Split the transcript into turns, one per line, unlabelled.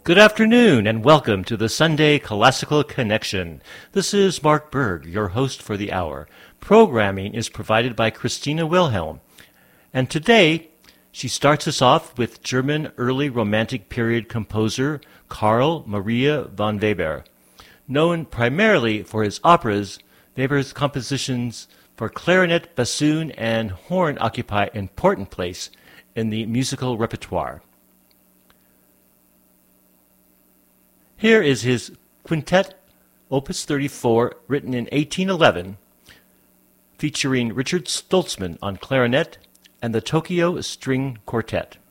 Good afternoon and welcome to the Sunday Classical Connection. This is Mark Berg, your host for the hour. Programming is provided by Christina Wilhelm. And today, she starts us off with German early Romantic period composer Carl Maria von Weber. Known primarily for his operas, Weber's compositions for clarinet, bassoon, and horn occupy an important place in the musical repertoire. Here is his Quintet, Opus 34, written in 1811, featuring Richard Stoltzman on clarinet and the Tokyo String Quartet.